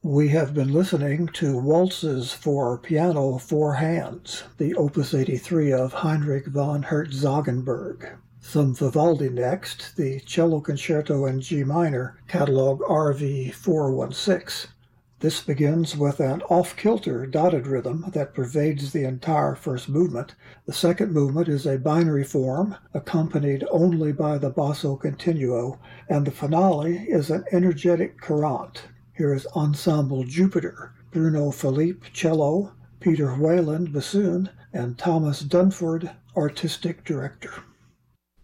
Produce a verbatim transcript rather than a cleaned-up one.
We have been listening to Waltzes for Piano Four Hands, the Opus eighty-three of Heinrich von Herzogenberg. Some Vivaldi next, the Cello Concerto in G minor, catalog R V four one six. This begins with an off-kilter dotted rhythm that pervades the entire first movement. The second movement is a binary form, accompanied only by the basso continuo, and the finale is an energetic courant. Here is Ensemble Jupiter, Bruno Philippe cello, Peter Wayland bassoon, and Thomas Dunford artistic director.